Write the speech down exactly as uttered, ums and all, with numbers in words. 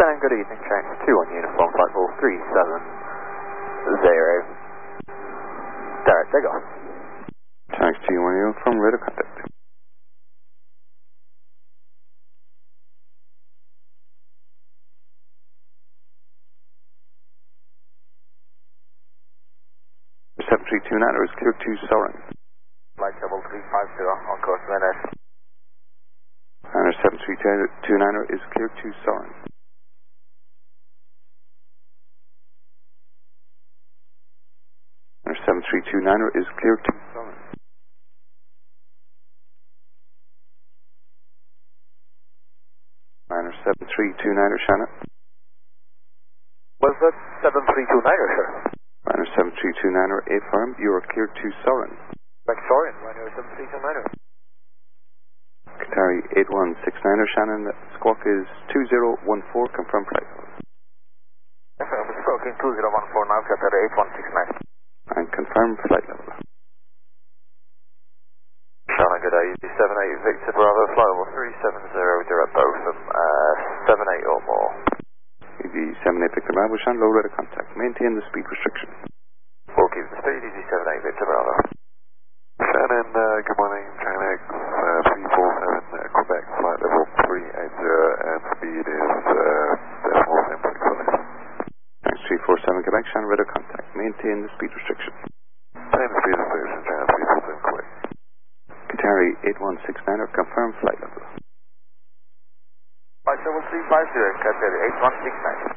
Shannon, good evening, train two one uniform, flight level three seven zero. Direct, there you go. Taxi two one uniform, radar contact. seven three two nine is clear to Soaring. Flight level three five zero, on course minute. And seven three two nine is clear to Soaring. And seven three two nine is clear to Soaring. And seven three two nine, Shannon. Was that seven three two nine, sir? Minor seven three two nine, affirm, you are clear to Soaring. Like Soaring, Minor seven three two nine. Qatari eight one six nine, Shannon, squawk is two zero one four, confirm flight level. F M is squawking two zero one four now, Qatari eight one six nine. And confirm flight level. Shannon, good day, seven eight Victor Bravo, flight level three seven zero, direct Botham, uh, seven eight or more. E V seven eight Victor Bravo, Shannon, low radar contact, maintain the speed restriction. We'll keep the speed, E V seven eight Victor Bravo. Shannon, uh, good morning, Train X uh, three four seven, uh, Quebec, flight level three eight zero, and speed is uh, decimal ten point five. Thanks, three four seven Quebec, Shannon, radar contact, maintain the speed restriction. Maintain the speed restriction, Shannon, three four seven, Quebec. Qatari eight one six nine, confirm flight level. Flight level three five zero, Qatari eight one six nine.